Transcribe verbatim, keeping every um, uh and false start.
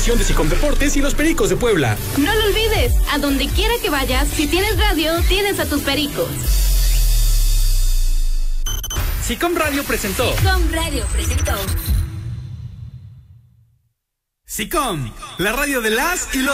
transmisión de SICOM Deportes y los Pericos de Puebla. No lo olvides, a donde quiera que vayas, si tienes radio, tienes a tus Pericos. SICOM Radio presentó. SICOM Radio presentó. SICOM, la radio de las y los